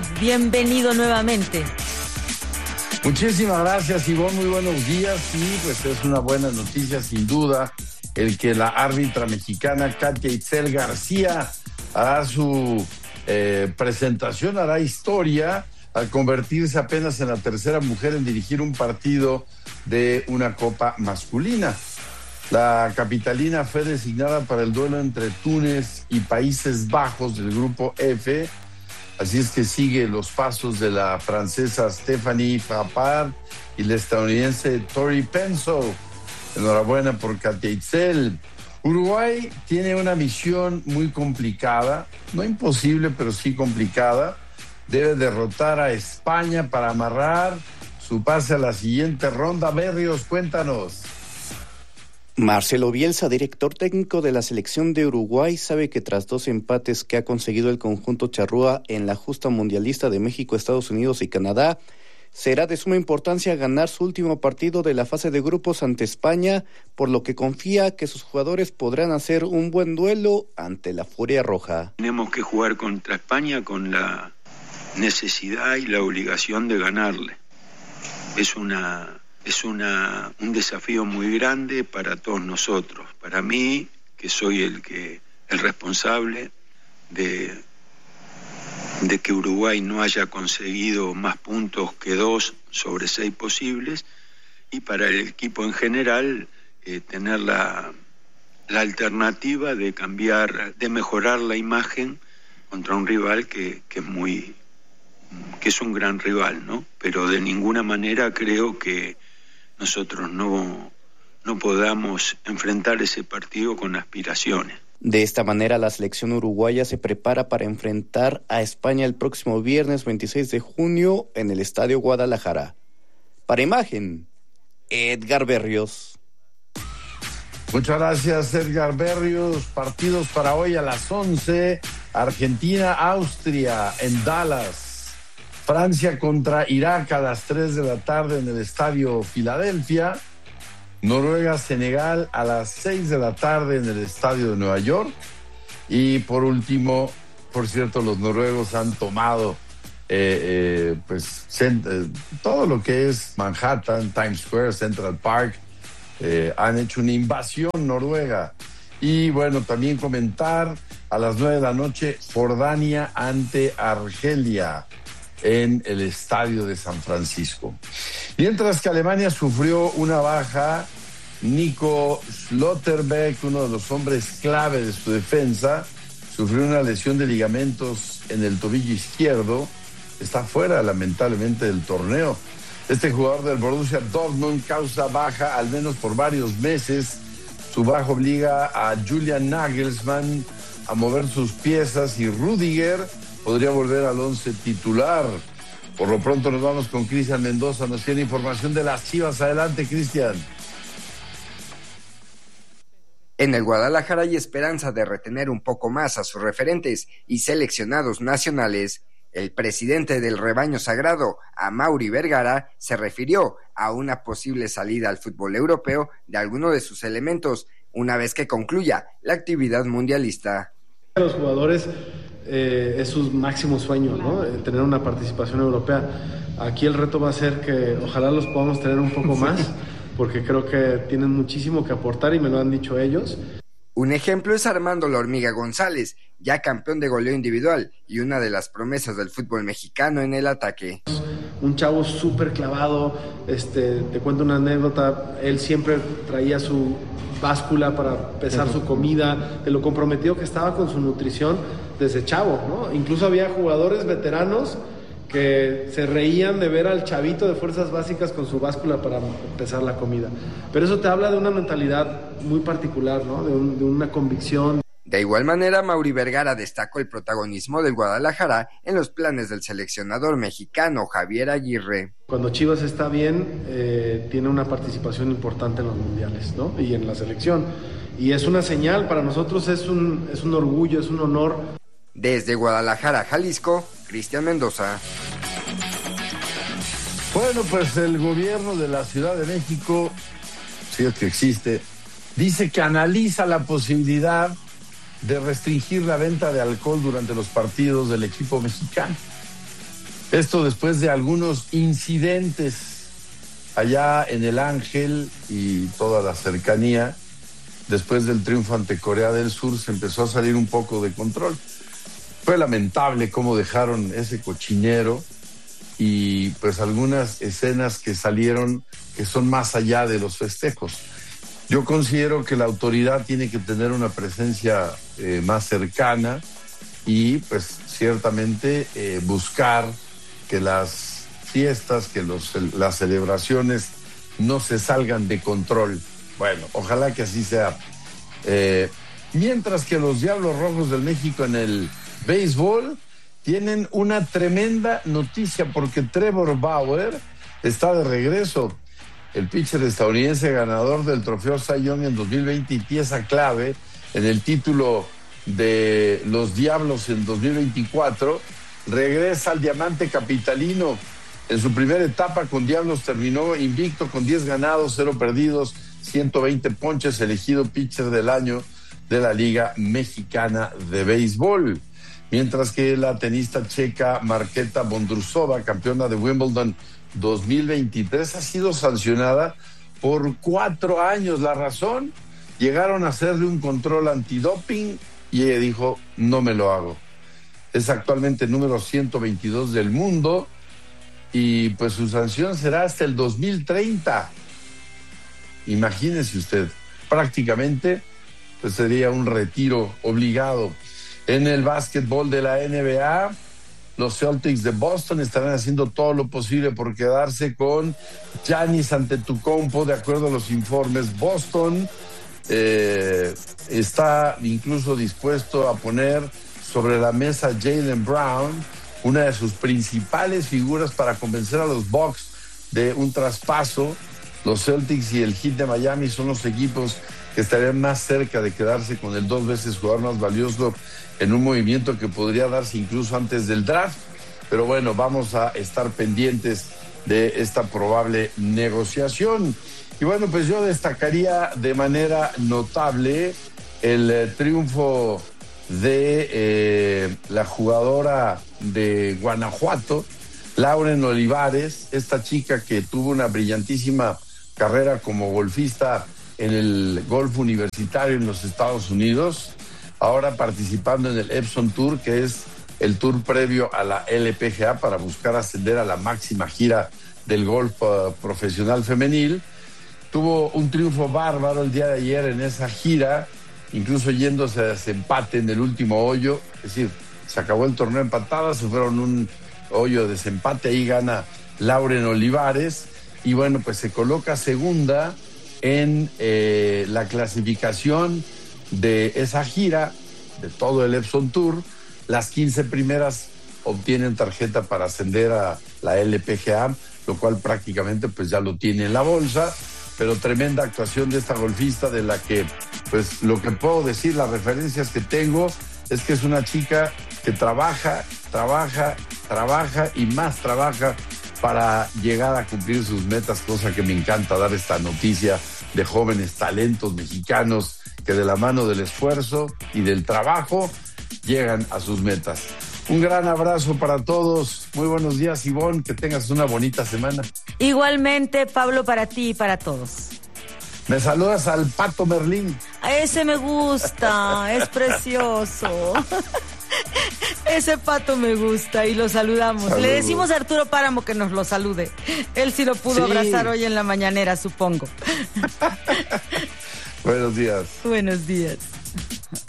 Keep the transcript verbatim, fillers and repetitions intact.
bienvenido nuevamente. Muchísimas gracias, Ivonne, muy buenos días. Sí, pues es una buena noticia, sin duda, el que la árbitra mexicana Katia Itzel García hará su eh, presentación, hará historia al convertirse apenas en la tercera mujer en dirigir un partido de una copa masculina. La capitalina fue designada para el duelo entre Túnez y Países Bajos del grupo F, así es que sigue los pasos de la francesa Stéphanie Frappart y la estadounidense Tori Penso. Enhorabuena por Katia Itzel. Uruguay tiene una misión muy complicada, no imposible, pero sí complicada. Debe derrotar a España para amarrar su pase a la siguiente ronda. Berrios, cuéntanos. Marcelo Bielsa, director técnico de la selección de Uruguay, sabe que tras dos empates que ha conseguido el conjunto charrúa en la justa mundialista de México, Estados Unidos y Canadá, será de suma importancia ganar su último partido de la fase de grupos ante España, por lo que confía que sus jugadores podrán hacer un buen duelo ante la Furia Roja. Tenemos que jugar contra España con la necesidad y la obligación de ganarle. Es una... Es una, un desafío muy grande para todos nosotros. Para mí, que soy el que el responsable de, de que Uruguay no haya conseguido más puntos que dos sobre seis posibles, y para el equipo en general, eh, tener la, la alternativa de cambiar, de mejorar la imagen contra un rival que, que es muy, que es un gran rival, ¿no? Pero de ninguna manera creo que nosotros no, no podamos enfrentar ese partido con aspiraciones. De esta manera, la selección uruguaya se prepara para enfrentar a España el próximo viernes veintiséis de junio en el Estadio Guadalajara. Para Imagen, Edgar Berrios. Muchas gracias, Edgar Berrios. Partidos para hoy a las once. Argentina, Austria en Dallas. Francia contra Irak a las tres de la tarde en el Estadio Filadelfia. Noruega, Senegal a las seis de la tarde en el Estadio de Nueva York. Y por último, por cierto, los noruegos han tomado eh, eh, pues cent- eh, todo lo que es Manhattan, Times Square, Central Park. Eh, han hecho una invasión noruega. Y bueno, también comentar a las nueve de la noche, Jordania ante Argelia en el estadio de San Francisco. Mientras que Alemania sufrió una baja, Nico Schlotterbeck, uno de los hombres clave de su defensa, sufrió una lesión de ligamentos en el tobillo izquierdo, está fuera lamentablemente del torneo. Este jugador del Borussia Dortmund causa baja al menos por varios meses. Su baja obliga a Julian Nagelsmann a mover sus piezas y Rüdiger podría volver al once titular. Por lo pronto nos vamos con Cristian Mendoza, nos tiene información de las Chivas. Adelante, Cristian. En el Guadalajara hay esperanza de retener un poco más a sus referentes y seleccionados nacionales. El presidente del rebaño sagrado, Amaury Vergara, se refirió a una posible salida al fútbol europeo de alguno de sus elementos una vez que concluya la actividad mundialista. Los jugadores eh, es su máximo sueño, ¿no? Eh, tener una participación europea. Aquí el reto va a ser que ojalá los podamos tener un poco más, porque creo que tienen muchísimo que aportar y me lo han dicho ellos. Un ejemplo es Armando La Hormiga González, ya campeón de goleo individual y una de las promesas del fútbol mexicano en el ataque. Un chavo súper clavado, este, te cuento una anécdota, él siempre traía su báscula para pesar su comida, de lo comprometido que estaba con su nutrición desde chavo, ¿no? Incluso había jugadores veteranos que se reían de ver al chavito de fuerzas básicas con su báscula para pesar la comida. Pero eso te habla de una mentalidad muy particular, ¿no? De, un, de una convicción. De igual manera, Amaury Vergara destacó el protagonismo del Guadalajara en los planes del seleccionador mexicano Javier Aguirre. Cuando Chivas está bien, eh, tiene una participación importante en los mundiales, ¿no? Y en la selección. Y es una señal, para nosotros es un, es un orgullo, es un honor. Desde Guadalajara, Jalisco, Cristian Mendoza. Bueno, pues el gobierno de la Ciudad de México, si es que existe, dice que analiza la posibilidad de restringir la venta de alcohol durante los partidos del equipo mexicano. Esto después de algunos incidentes allá en el Ángel y toda la cercanía. Después del triunfo ante Corea del Sur se empezó a salir un poco de control. Fue lamentable cómo dejaron ese cochinero y pues algunas escenas que salieron que son más allá de los festejos. Yo considero que la autoridad tiene que tener una presencia eh, más cercana y pues ciertamente eh, buscar que las fiestas, que los, las celebraciones no se salgan de control. Bueno, ojalá que así sea. Eh, mientras que los Diablos Rojos del México en el béisbol tienen una tremenda noticia porque Trevor Bauer está de regreso. El pitcher estadounidense ganador del trofeo Cy Young en dos mil veinte y pieza clave en el título de los Diablos en dos mil veinticuatro, regresa al diamante capitalino. En su primera etapa con Diablos terminó invicto con diez ganados, cero perdidos, ciento veinte ponches, elegido pitcher del año de la Liga Mexicana de Béisbol. Mientras que la tenista checa Marketa Vondrusova, campeona de Wimbledon dos mil veintitrés, ha sido sancionada por cuatro años. La razón, llegaron a hacerle un control antidoping y ella dijo, no me lo hago. Es actualmente número ciento veintidós del mundo y pues su sanción será hasta el dos mil treinta. Imagínese usted, prácticamente pues sería un retiro obligado. En el básquetbol de la N B A, los Celtics de Boston estarán haciendo todo lo posible por quedarse con Giannis Antetokounmpo. De acuerdo a los informes, Boston eh, está incluso dispuesto a poner sobre la mesa Jaylen Brown, una de sus principales figuras para convencer a los Bucks de un traspaso. Los Celtics y el Heat de Miami son los equipos que estarían más cerca de quedarse con el dos veces jugador más valioso en un movimiento que podría darse incluso antes del draft. Pero bueno, vamos a estar pendientes de esta probable negociación. Y bueno, pues yo destacaría de manera notable el eh, triunfo de eh, la jugadora de Guanajuato, Lauren Olivares, esta chica que tuvo una brillantísima carrera como golfista en el golf universitario en los Estados Unidos, ahora participando en el Epson Tour, que es el tour previo a la L P G A para buscar ascender a la máxima gira del golf uh, profesional femenil. Tuvo un triunfo bárbaro el día de ayer en esa gira, incluso yéndose a desempate en el último hoyo, es decir, se acabó el torneo empatada, se fueron un hoyo de desempate, ahí gana Lauren Olivares, y bueno, pues se coloca segunda en eh, la clasificación de esa gira, de todo el Epson Tour. Las quince primeras obtienen tarjeta para ascender a la L P G A, lo cual prácticamente pues ya lo tiene en la bolsa. Pero tremenda actuación de esta golfista, de la que pues lo que puedo decir, las referencias que tengo, es que es una chica que trabaja, trabaja, trabaja y más trabaja para llegar a cumplir sus metas, cosa que me encanta dar esta noticia de jóvenes talentos mexicanos que de la mano del esfuerzo y del trabajo llegan a sus metas. Un gran abrazo para todos. Muy buenos días, Ivonne. Que tengas una bonita semana. Igualmente, Pablo, para ti y para todos. Me saludas al Pato Merlín. A ese me gusta, es precioso. Ese pato me gusta y lo saludamos. Saludos. Le decimos a Arturo Páramo que nos lo salude. Él sí lo pudo sí. abrazar hoy en la mañanera, supongo. Buenos días. Buenos días.